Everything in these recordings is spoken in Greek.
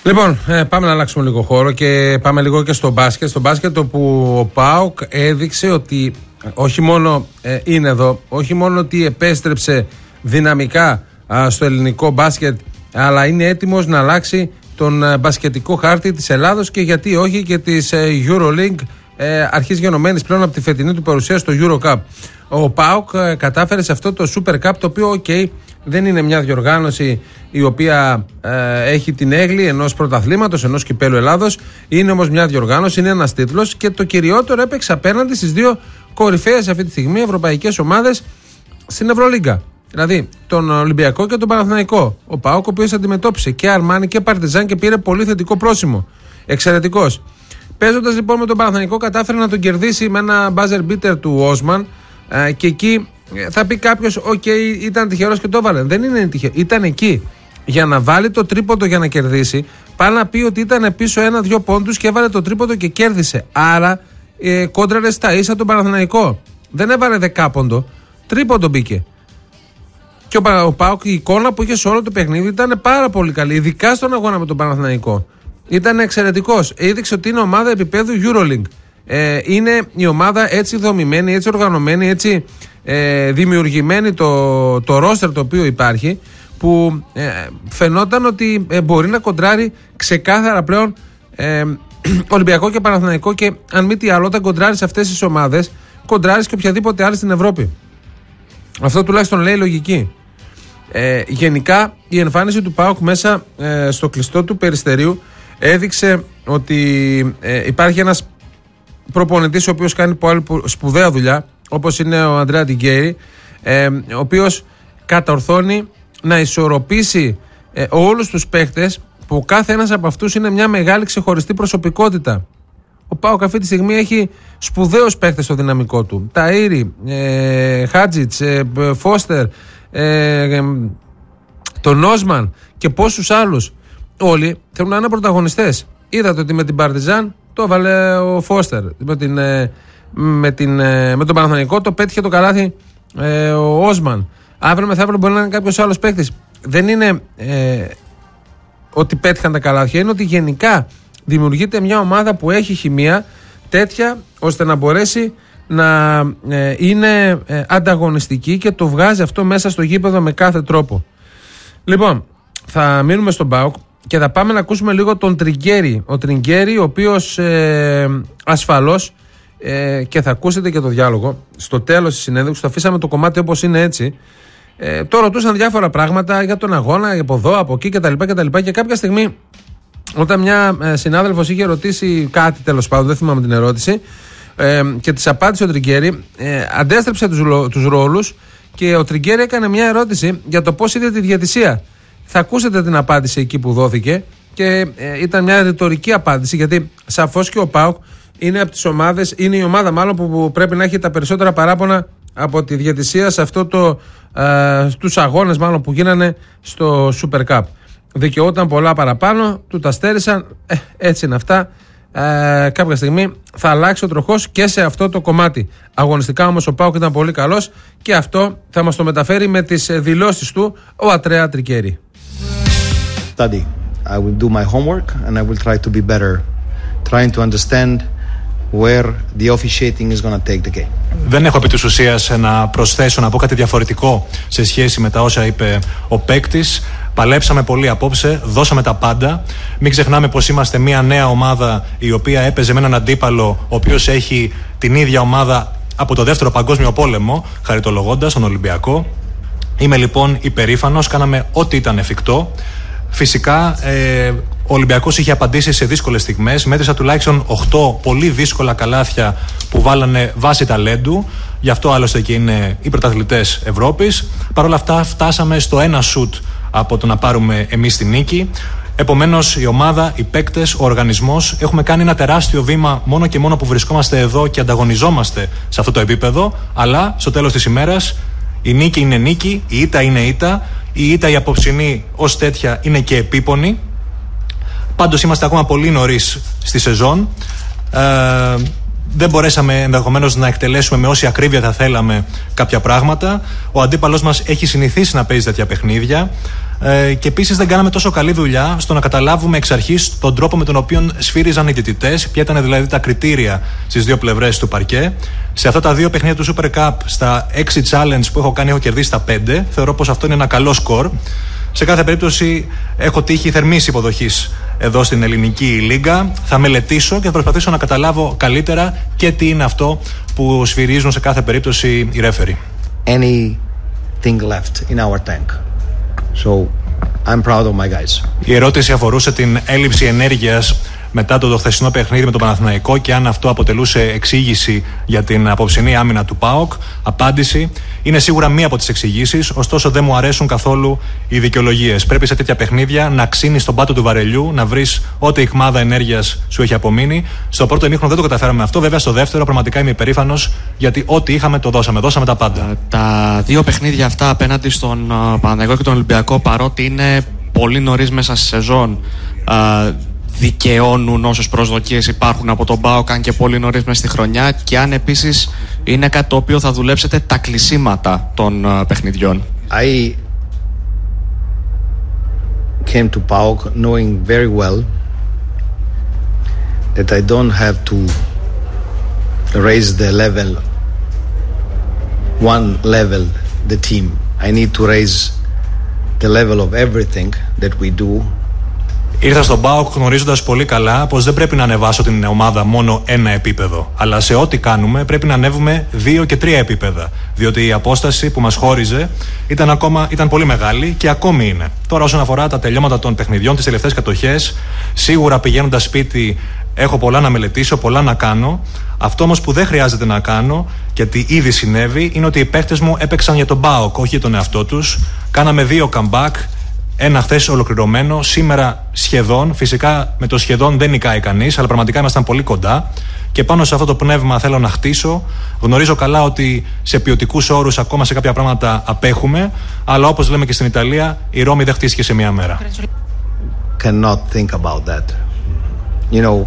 Λοιπόν, πάμε να αλλάξουμε λίγο χώρο και πάμε λίγο και στο μπάσκετ. Στο μπάσκετ όπου ο ΠΑΟΚ έδειξε ότι όχι μόνο είναι εδώ, όχι μόνο ότι επέστρεψε δυναμικά στο ελληνικό μπάσκετ, αλλά είναι έτοιμος να αλλάξει τον μπασκετικό χάρτη της Ελλάδος και γιατί όχι και της EuroLeague, αρχής γενομένης πλέον από τη φετινή του παρουσία στο EuroCup. Ο ΠΑΟΚ κατάφερε σε αυτό το Super Cup, το οποίο δεν είναι μια διοργάνωση η οποία έχει την έγκλη ενός πρωταθλήματος, ενός κυπέλου Ελλάδος. Είναι όμως μια διοργάνωση, είναι ένας τίτλος και το κυριότερο έπαιξε απέναντι στις δύο κορυφαίες αυτή τη στιγμή ευρωπαϊκές ομάδες στην Ευρωλίγκα. Δηλαδή τον Ολυμπιακό και τον Παναθηναϊκό. Ο ΠΑΟΚ, ο οποίος αντιμετώπισε και Αρμάνι και Παρτιζάν και πήρε πολύ θετικό πρόσημο. Εξαιρετικός. Παίζοντας λοιπόν με τον Παναθηναϊκό, κατάφερε να τον κερδίσει με ένα buzzer beater του Όσμαν και εκεί θα πει κάποιος, ήταν τυχερός και το έβαλε. Δεν είναι τυχερό. Ήταν εκεί για να βάλει το τρίποντο για να κερδίσει. Πάει να πει ότι ήταν πίσω 1-2 πόντους και έβαλε το τρίποντο και κέρδισε. Άρα κόντραρε στα ίσα τον Παναθηναϊκό. Δεν έβαλε δεκάποντο. Τρίποντο μπήκε. Και ο ΠΑΟΚ, η εικόνα που είχε σε όλο το παιχνίδι ήταν πάρα πολύ καλή. Ειδικά στον αγώνα με τον Παναθηναϊκό. Ήταν εξαιρετικός. Έδειξε ότι είναι ομάδα επίπεδου EuroLeague. Είναι η ομάδα έτσι δομημένη, έτσι οργανωμένη, έτσι δημιουργημένη το ρόστερ το οποίο υπάρχει, που φαινόταν ότι μπορεί να κοντράρει ξεκάθαρα πλέον Ολυμπιακό και Παναθηναϊκό, και αν μη τι άλλο, όταν κοντράρεις αυτές τις ομάδες, κοντράρεις και οποιαδήποτε άλλη στην Ευρώπη. Αυτό τουλάχιστον λέει λογική. Γενικά η εμφάνιση του ΠΑΟΚ μέσα στο κλειστό του Περιστερίου έδειξε ότι υπάρχει ένας προπονητής ο οποίος κάνει πολύ σπουδαία δουλειά, όπως είναι ο Αντρέα Τιγκέρι, ο οποίος κατορθώνει να ισορροπήσει όλους τους παίχτες, που κάθε ένας από αυτούς είναι μια μεγάλη ξεχωριστή προσωπικότητα. Ο ΠΑΟΚ αυτή τη στιγμή έχει σπουδαίους παίχτες στο δυναμικό του. Ταΐρι, Χάτζιτς, Φώστερ, τον Όσμαν και πόσους άλλους. Όλοι θέλουν να είναι πρωταγωνιστές. Είδατε ότι με την Παρτιζάν το έβαλε ο Φώστερ. Με τον Παναθηναϊκό το πέτυχε το καλάθι ο Όσμαν. Αύριο μεθαύριο μπορεί να είναι κάποιος άλλος παίκτης. Δεν είναι ότι πέτυχαν τα καλάθια, είναι ότι γενικά δημιουργείται μια ομάδα που έχει χημεία τέτοια ώστε να μπορέσει να είναι ανταγωνιστική και το βγάζει αυτό μέσα στο γήπεδο με κάθε τρόπο. Λοιπόν, θα μείνουμε στον ΠΑΟΚ και θα πάμε να ακούσουμε λίγο τον Τριγκέρι. Ο Τριγκέρι, ο οποίος ασφαλώς, και θα ακούσετε και το διάλογο στο τέλος της συνέντευξης, το αφήσαμε το κομμάτι όπως είναι έτσι. Το ρωτούσαν διάφορα πράγματα για τον αγώνα, από εδώ, από εκεί κτλ. Και κάποια στιγμή, όταν μια συνάδελφος είχε ρωτήσει κάτι, τέλος πάντων, δεν θυμάμαι την ερώτηση, και της απάντησε ο Τριγκέρι, αντέστρεψε τους ρόλους και ο Τριγκέρι έκανε μια ερώτηση για το πώς είδε τη διαιτησία. Θα ακούσετε την απάντηση εκεί που δόθηκε και ήταν μια ρητορική απάντηση, γιατί σαφώς και ο ΠΑΟΚ είναι από τις ομάδες, είναι η ομάδα μάλλον που πρέπει να έχει τα περισσότερα παράπονα από τη διαιτησία σε αυτό στους αγώνες μάλλον που γίνανε στο Super Cup. Δικαιόταν πολλά παραπάνω, του τα στέρισαν, έτσι είναι αυτά. Κάποια στιγμή θα αλλάξει ο τροχός και σε αυτό το κομμάτι. Αγωνιστικά όμως ο ΠΑΟΚ ήταν πολύ καλός και αυτό θα μας το μεταφέρει με τις δηλώσεις του ο Αντρέα Τριγκέρι. Study. I will do my homework and I will try to be better, trying to understand where the officiating is going to take the game. Δεν έχω επί της ουσίας να προσθέσω, να πω κάτι διαφορετικό σε σχέση με τα όσα είπε ο παίκτης. Παλέψαμε πολύ απόψε, δώσαμε τα πάντα. Μην ξεχνάμε πως είμαστε μια νέα ομάδα η οποία έπαιζε με έναν αντίπαλο ο οποίος έχει την ίδια ομάδα από το δεύτερο παγκόσμιο πόλεμο, χαριτολογώντας τον Ολυμπιακό. Είμαι λοιπόν υπερήφανος, κάναμε ό,τι ήταν εφικτό. Φυσικά ο Ολυμπιακός είχε απαντήσει σε δύσκολες στιγμές. Μέτρησα τουλάχιστον 8 πολύ δύσκολα καλάθια που βάλανε βάση ταλέντου. Γι' αυτό άλλωστε και είναι οι πρωταθλητές Ευρώπης. Παρ' όλα αυτά φτάσαμε στο ένα σουτ από το να πάρουμε εμείς τη νίκη. Επομένως η ομάδα, οι παίκτες, ο οργανισμός έχουμε κάνει ένα τεράστιο βήμα μόνο και μόνο που βρισκόμαστε εδώ και ανταγωνιζόμαστε σε αυτό το επίπεδο. Αλλά στο τέλος της ημέρας η νίκη είναι νίκη, η ήττα είναι ήττα. Η ήττα η απόψινή ως τέτοια είναι και επίπονη. Πάντως είμαστε ακόμα πολύ νωρίς στη σεζόν. Δεν μπορέσαμε ενδεχομένως να εκτελέσουμε με όση ακρίβεια θα θέλαμε κάποια πράγματα. Ο αντίπαλος μας έχει συνηθίσει να παίζει τέτοια παιχνίδια. Και επίσης δεν κάναμε τόσο καλή δουλειά στο να καταλάβουμε εξ αρχής τον τρόπο με τον οποίο σφύριζαν οι διαιτητές, ποια ήταν δηλαδή τα κριτήρια στις δύο πλευρές του παρκέ. Σε αυτά τα δύο παιχνίδια του Super Cup, στα 6 challenge που έχω κάνει, έχω κερδίσει τα 5. Θεωρώ πως αυτό είναι ένα καλό σκορ. Σε κάθε περίπτωση έχω τύχει θερμής υποδοχής εδώ στην ελληνική λίγκα. Θα μελετήσω και θα προσπαθήσω να καταλάβω καλύτερα και τι είναι αυτό που σφυρίζουν σε κάθε περίπτωση οι ρέφεροι. Anything left in our tank. So I'm proud of my guys. Η ερώτηση αφορούσε την έλλειψη ενέργειας μετά το χθεσινό παιχνίδι με τον Παναθηναϊκό και αν αυτό αποτελούσε εξήγηση για την απόψινή άμυνα του ΠΑΟΚ. Απάντηση: είναι σίγουρα μία από τις εξηγήσεις, ωστόσο δεν μου αρέσουν καθόλου οι δικαιολογίες. Πρέπει σε τέτοια παιχνίδια να ξύνεις τον πάτο του βαρελιού, να βρεις ό,τι ικμάδα ενέργειας σου έχει απομείνει. Στο πρώτο ημίχρονο δεν το καταφέραμε αυτό. Βέβαια, στο δεύτερο πραγματικά είμαι υπερήφανος, γιατί ό,τι είχαμε το δώσαμε. Δώσαμε τα πάντα. Τα δύο παιχνίδια αυτά απέναντι στον Παναθηναϊκό και τον Ολυμπιακό, παρότι είναι πολύ νωρίς μέσα στη σεζόν, δικαιώνουν όσες προσδοκίες υπάρχουν από τον ΠΑΟΚ, αν και πολύ νωρίς μες στη χρονιά, και αν επίσης είναι κάτι το οποίο θα δουλέψετε τα κλεισίματα των παιχνιδιών. I came to PAOK knowing very well that I don't have to raise the level, one level, the team. I need to raise the level of everything that we do. Ήρθα στον ΠΑΟΚ γνωρίζοντας πολύ καλά πως δεν πρέπει να ανεβάσω την ομάδα μόνο ένα επίπεδο. Αλλά σε ό,τι κάνουμε πρέπει να ανέβουμε 2 και 3 επίπεδα. Διότι η απόσταση που μας χώριζε ήταν πολύ μεγάλη και ακόμη είναι. Τώρα, όσον αφορά τα τελειώματα των παιχνιδιών, τις τελευταίες κατοχές, σίγουρα πηγαίνοντας σπίτι έχω πολλά να μελετήσω, πολλά να κάνω. Αυτό όμως που δεν χρειάζεται να κάνω, γιατί ήδη συνέβη, είναι ότι οι παίχτες μου έπαιξαν για τον ΠΑΟΚ, όχι για τον εαυτό τους. Κάναμε 2 comeback. Ένα χθες ολοκληρωμένο, σήμερα σχεδόν. Φυσικά με το σχεδόν δεν νικάει κανείς, αλλά πραγματικά ήμασταν πολύ κοντά. Και πάνω σε αυτό το πνεύμα θέλω να χτίσω. Γνωρίζω καλά ότι σε ποιοτικούς όρους ακόμα σε κάποια πράγματα απέχουμε, αλλά όπως λέμε και στην Ιταλία, η Ρώμη δεν χτίστηκε σε μία μέρα. Cannot think about that. You know,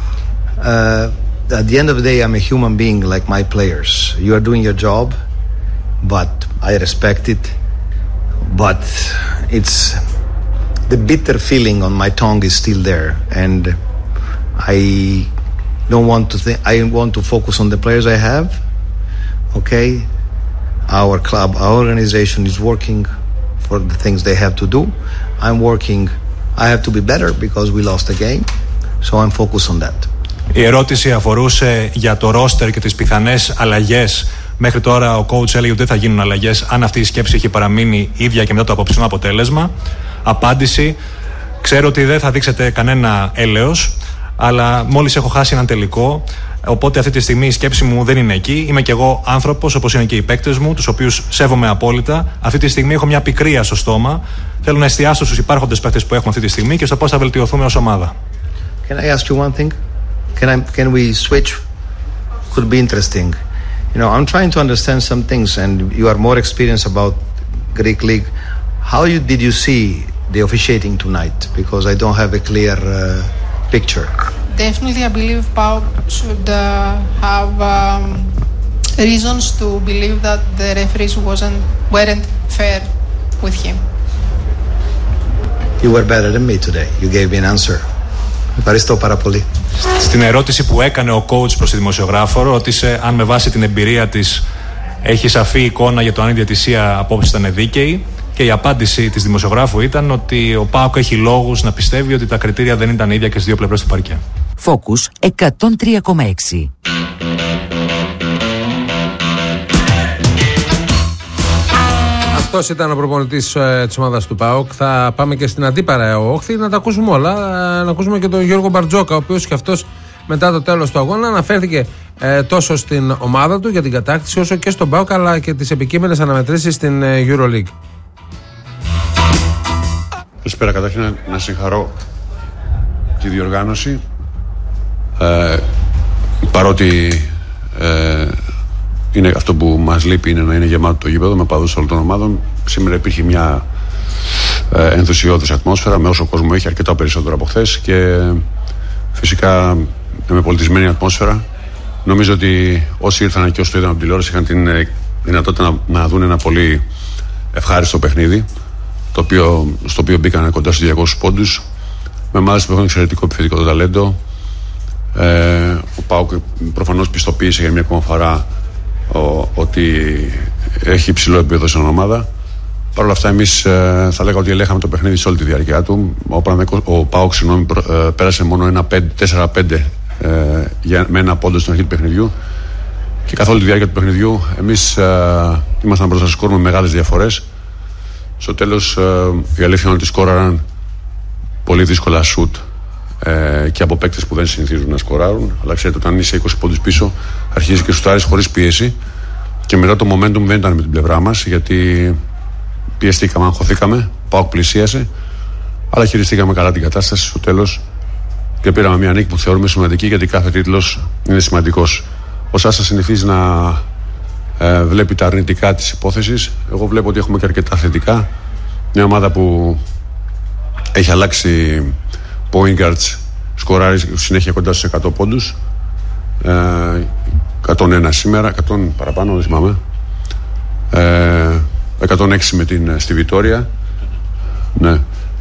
at the end of the day, I'm a human being like my players. You are doing your job, but I respect it. But it's the bitter feeling on my tongue is still there, and I don't want to think. I want to focus on the players I have. Okay, our club, our organization is working for the things they have to do. I'm working. I have to be better because we lost the game, so I'm focused on that. Η ερώτηση αφορούσε για το ρόστερ και τις πιθανές αλλαγές. Μέχρι τώρα ο coach έλεγε ότι δεν θα γίνουν αλλαγές αν αυτή η σκέψη έχει παραμείνει ίδια και μετά το απόψινό αποτέλεσμα. Απάντηση: ξέρω ότι δεν θα δείξετε κανένα έλεος, αλλά μόλις έχω χάσει έναν τελικό. Οπότε αυτή τη στιγμή η σκέψη μου δεν είναι εκεί. Είμαι κι εγώ άνθρωπος, όπως είναι και οι παίκτες μου, τους οποίους σέβομαι απόλυτα. Αυτή τη στιγμή έχω μια πικρία στο στόμα. Θέλω να εστιάσω στους υπάρχοντες παίκτες που έχουμε αυτή τη στιγμή και στο πώς θα βελτιωθούμε ως ομάδα. Can I ask you one thing? Can we switch? Could be interesting. You know, I'm trying to understand some things, and you are more experienced about Greek league. How did you see the officiating tonight? Because I don't have a clear picture. Definitely, I believe PAOK should have reasons to believe that the referees weren't fair with him. You were better than me today. You gave me an answer. Ευχαριστώ πάρα πολύ. Στην ερώτηση που έκανε ο coach προς τη δημοσιογράφο, ρώτησε αν με βάση την εμπειρία της έχει σαφή εικόνα για το αν η διαιτησία απόψε ήταν δίκαιη. Και η απάντηση της δημοσιογράφου ήταν ότι ο ΠΑΟΚ έχει λόγους να πιστεύει ότι τα κριτήρια δεν ήταν ίδια και στις δύο πλευρές του παρκέ. Focus 103,6. Αυτός ήταν ο προπονητής της ομάδας του ΠΑΟΚ. Θα πάμε και στην αντίπαρα όχθη να τα ακούσουμε όλα. Να ακούσουμε και τον Γιώργο Μπαρτζόκα, ο οποίος και αυτός μετά το τέλος του αγώνα αναφέρθηκε τόσο στην ομάδα του για την κατάκτηση, όσο και στον ΠΑΟΚ, αλλά και τις επικείμενες αναμετρήσεις στην EuroLeague. Καλησπέρα. Καταρχήν να συγχαρώ τη διοργάνωση, παρότι είναι αυτό που μας λείπει, είναι να είναι γεμάτο το γήπεδο με παδούς όλων των ομάδων. Σήμερα υπήρχε μια ενθουσιώδης ατμόσφαιρα, με όσο κόσμο έχει, αρκετά περισσότερο από χθες, και φυσικά με πολιτισμένη ατμόσφαιρα. Νομίζω ότι όσοι ήρθαν και όσοι το είδαν από τηλεόραση είχαν την δυνατότητα να δουν ένα πολύ ευχάριστο παιχνίδι. στο οποίο μπήκαν κοντά στους 200 πόντους, με ομάδες που έχουν εξαιρετικό επιθετικό ταλέντο. Ο ΠΑΟΚ προφανώς πιστοποίησε για μια ακόμα φορά ότι έχει υψηλό επίπεδο στην ομάδα. Παρ' όλα αυτά, εμείς θα λέγαμε ότι ελέγχαμε το παιχνίδι σε όλη τη διάρκεια του. Ο ΠΑΟΚ πέρασε μόνο ένα 4-5 με ένα πόντο στην αρχή του παιχνιδιού. Και καθ' όλη τη διάρκεια του παιχνιδιού, εμείς ήμασταν μπροστά στο σκορ με μεγάλες διαφορές. Στο τέλος, η αλήθεια είναι ότι σκόραραν πολύ δύσκολα σουτ και από παίκτες που δεν συνηθίζουν να σκοράρουν. Αλλά ξέρετε, όταν είσαι 20 πόντους πίσω, αρχίζει και σουτάρεις χωρίς πίεση. Και μετά το momentum δεν ήταν με την πλευρά μας, γιατί πιεστήκαμε, αγχωθήκαμε. Ο ΠΑΟΚ πλησίασε, αλλά χειριστήκαμε καλά την κατάσταση στο τέλος και πήραμε μια νίκη που θεωρούμε σημαντική, γιατί κάθε τίτλος είναι σημαντικός. Ο Σάσα συνηθίζει να βλέπει τα αρνητικά της υπόθεσης. Εγώ βλέπω ότι έχουμε και αρκετά θετικά. Μια ομάδα που έχει αλλάξει point guards, σκοράρει συνέχεια κοντά στους 100 πόντους, 101 σήμερα, 100 παραπάνω, δεν θυμάμαι, 106 στη Βιτόρια, ναι.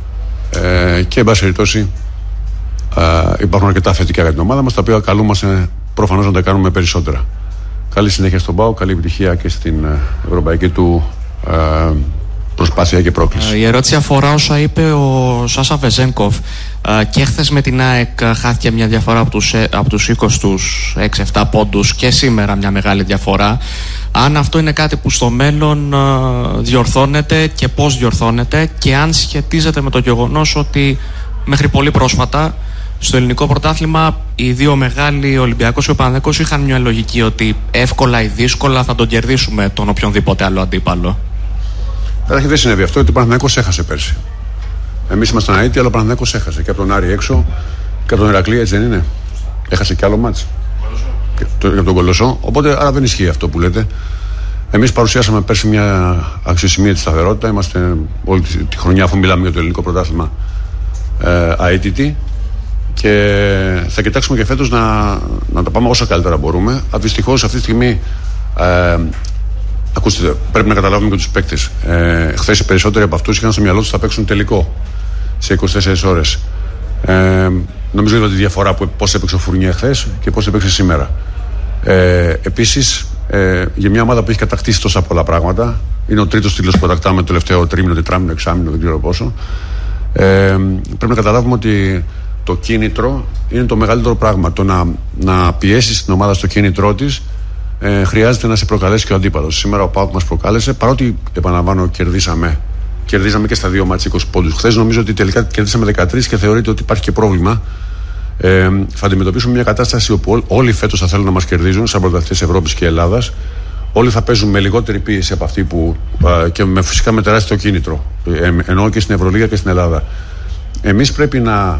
Και εν πάση περιπτώσει υπάρχουν αρκετά θετικά για την ομάδα μας, τα οποία καλούμαστε προφανώς να τα κάνουμε περισσότερα. Καλή συνέχεια στον ΠΑΟΚ, καλή επιτυχία και στην ευρωπαϊκή του προσπάθεια και πρόκληση. Η ερώτηση αφορά όσα είπε ο Σάσα Βεζένκοφ. Και χθες με την ΑΕΚ χάθηκε μια διαφορά από τους 20 τους 6-7 πόντους, και σήμερα μια μεγάλη διαφορά. Αν αυτό είναι κάτι που στο μέλλον διορθώνεται και πώς διορθώνεται, και αν σχετίζεται με το γεγονός ότι μέχρι πολύ πρόσφατα στο ελληνικό πρωτάθλημα οι δύο μεγάλοι, ο Ολυμπιακός και ο Παναθηναϊκός, είχαν μια λογική ότι εύκολα ή δύσκολα θα τον κερδίσουμε τον οποιονδήποτε άλλο αντίπαλο. Καταρχήν δεν συνέβη αυτό, γιατί ο Παναθηναϊκός έχασε πέρσι. Εμείς ήμασταν αίτητοι, αλλά ο Παναθηναϊκός έχασε και από τον Άρη έξω και από τον Ηρακλή, έτσι δεν είναι? Έχασε κι άλλο μάτς. Και από τον Κολοσσό. Οπότε άρα δεν ισχύει αυτό που λέτε. Εμείς παρουσιάσαμε πέρσι μια αξιοσημείωτη σταθερότητα. Είμαστε όλη τη χρονιά, αφού μιλάμε για το ελληνικό πρωτάθλημα, αίτητοι. Και θα κοιτάξουμε και φέτος να τα πάμε όσο καλύτερα μπορούμε. Δυστυχώς αυτή τη στιγμή, ακούστε, πρέπει να καταλάβουμε και τους παίκτες. Χθες οι περισσότεροι από αυτούς είχαν στο μυαλό τους θα παίξουν τελικό σε 24 ώρες. Νομίζω είδατε τη διαφορά πώς έπαιξε ο Φουρνιέ χθες και πώς έπαιξε σήμερα. Επίσης, για μια ομάδα που έχει κατακτήσει τόσα πολλά πράγματα, είναι ο τρίτος τίτλος που κατακτάμε το τελευταίο τρίμηνο, τετράμηνο, εξάμηνο, δεν ξέρω πόσο. Πρέπει να καταλάβουμε ότι το κίνητρο είναι το μεγαλύτερο πράγμα. Το να πιέσεις την ομάδα στο κίνητρό της, χρειάζεται να σε προκαλέσει και ο αντίπαλος. Σήμερα ο ΠΑΟΚ μας προκάλεσε, παρότι, επαναλαμβάνω, κερδίσαμε και στα δύο μάτς 20 πόντους. Χθες νομίζω ότι τελικά κερδίσαμε 13 και θεωρείται ότι υπάρχει και πρόβλημα. Θα αντιμετωπίσουμε μια κατάσταση όπου όλοι φέτος θα θέλουν να μας κερδίζουν, σαν πρωταθλητές Ευρώπης και Ελλάδας. Όλοι θα παίζουν με λιγότερη πίεση από αυτή που. Και φυσικά με τεράστιο κίνητρο. Εννοώ και στην Ευρωλίγα και στην Ελλάδα. Εμείς πρέπει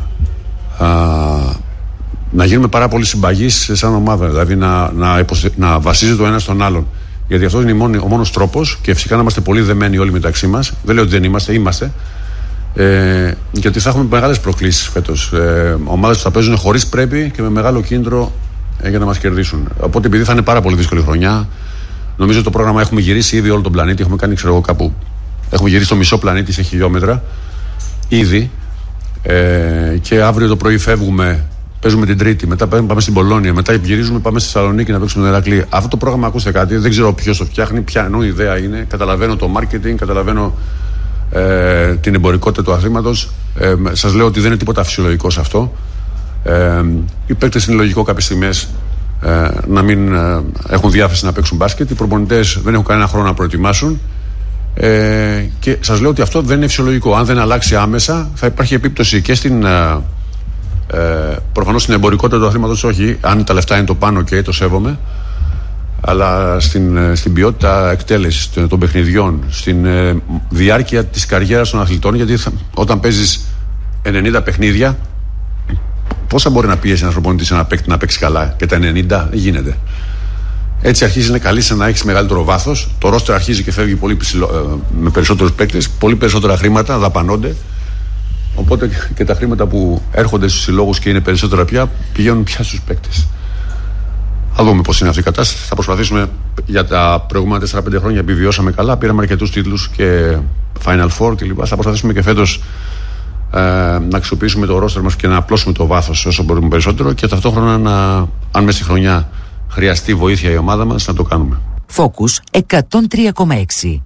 να γίνουμε πάρα πολύ συμπαγείς σαν ομάδα. Δηλαδή να βασίζεται ο ένας στον άλλον. Γιατί αυτό είναι ο μόνος τρόπος, και φυσικά να είμαστε πολύ δεμένοι όλοι μεταξύ μας. Δεν λέω ότι δεν είμαστε. Γιατί θα έχουμε μεγάλες προκλήσεις φέτος. Ομάδες που θα παίζουν χωρίς πρέπει και με μεγάλο κίνητρο για να μας κερδίσουν. Οπότε, επειδή θα είναι πάρα πολύ δύσκολη χρονιά, νομίζω το πρόγραμμα έχουμε γυρίσει ήδη όλο τον πλανήτη. Έχουμε κάνει, έχουμε γυρίσει το μισό πλανήτη σε χιλιόμετρα ήδη. Και αύριο το πρωί φεύγουμε, παίζουμε την Τρίτη, μετά πάμε στην Πολώνια, μετά γυρίζουμε, πάμε στη Θεσσαλονίκη να παίξουμε τον Ηρακλή. Αυτό το πρόγραμμα, ακούστε κάτι, δεν ξέρω ποιος το φτιάχνει, ποια ιδέα είναι. Καταλαβαίνω το marketing, καταλαβαίνω την εμπορικότητα του αθλήματος. Σας λέω ότι δεν είναι τίποτα φυσιολογικό σε αυτό. Οι παίκτες είναι λογικό κάποιες στιγμές να μην έχουν διάθεση να παίξουν μπάσκετ. Οι προπονητές δεν έχουν κανένα χρόνο να προετοιμάσουν. Και σας λέω ότι αυτό δεν είναι φυσιολογικό. Αν δεν αλλάξει άμεσα, θα υπάρχει επίπτωση και προφανώς στην εμπορικότητα του αθλήματος, όχι. Αν τα λεφτά είναι το πάνω και το σέβομαι, αλλά στην ποιότητα εκτέλεσης των παιχνιδιών, στην διάρκεια της καριέρας των αθλητών. Γιατί όταν παίζεις 90 παιχνίδια, πόσα μπορεί να πιέσει ένας προπονητής ένα παίκτη να παίξει καλά? Και τα 90 δεν γίνεται. Έτσι αρχίζει να καλείσαι να έχεις μεγαλύτερο βάθος. Το ρόστερ αρχίζει και φεύγει πολύ με περισσότερους παίκτες, πολύ περισσότερα χρήματα δαπανώνται. Οπότε και τα χρήματα που έρχονται στους συλλόγους και είναι περισσότερα πια, πηγαίνουν πια στους παίκτες. Θα δούμε πώς είναι αυτή η κατάσταση. Θα προσπαθήσουμε. Για τα προηγούμενα 4-5 χρόνια επιβιώσαμε καλά. Πήραμε αρκετούς τίτλους και Final Four κλπ. Θα προσπαθήσουμε και φέτος να αξιοποιήσουμε το roster μας και να απλώσουμε το βάθος όσο μπορούμε περισσότερο και ταυτόχρονα αν μέσα στη χρονιά χρειαστεί βοήθεια η ομάδα μας, να το κάνουμε. Focus 103,6.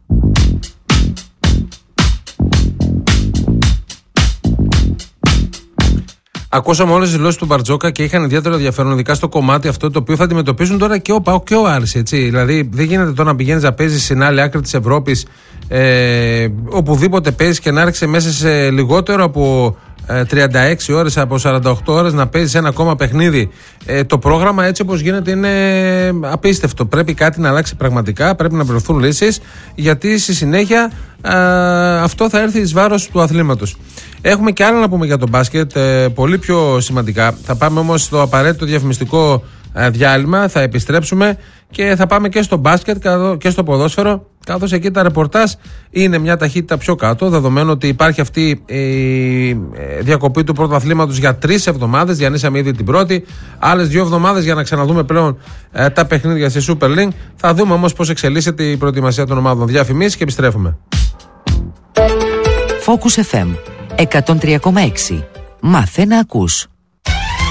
Ακούσαμε όλες τις δηλώσεις του Μπαρτζόκα και είχαν ιδιαίτερο ενδιαφέρον, ειδικά στο κομμάτι αυτό το οποίο θα αντιμετωπίσουν τώρα και ο ΠΑΟΚ και ο Άρης. Έτσι. Δηλαδή, δεν γίνεται τώρα να πηγαίνεις να παίζεις στην άλλη άκρη της Ευρώπης, οπουδήποτε παίζεις και να άρχισε μέσα σε λιγότερο από 36 ώρες, από 48 ώρες να παίζεις ένα ακόμα παιχνίδι. Το πρόγραμμα έτσι όπως γίνεται είναι απίστευτο. Πρέπει κάτι να αλλάξει πραγματικά, πρέπει να βρεθούν λύσεις, γιατί στη συνέχεια αυτό θα έρθει εις βάρος του αθλήματος. Έχουμε και άλλα να πούμε για το μπάσκετ, πολύ πιο σημαντικά. Θα πάμε όμως στο απαραίτητο διαφημιστικό διάλειμμα, θα επιστρέψουμε και θα πάμε και στο μπάσκετ και στο ποδόσφαιρο, καθώς εκεί τα ρεπορτάζ είναι μια ταχύτητα πιο κάτω, δεδομένου ότι υπάρχει αυτή η διακοπή του πρωταθλήματος για 3 εβδομάδες. Διανύσαμε ήδη την πρώτη, άλλες 2 εβδομάδες για να ξαναδούμε πλέον τα παιχνίδια στη Super League. Θα δούμε όμως πώς εξελίσσεται η προετοιμασία των ομάδων. Διαφημίσεις και επιστρέφουμε. Focus FM 103,6. Μάθε να ακούς.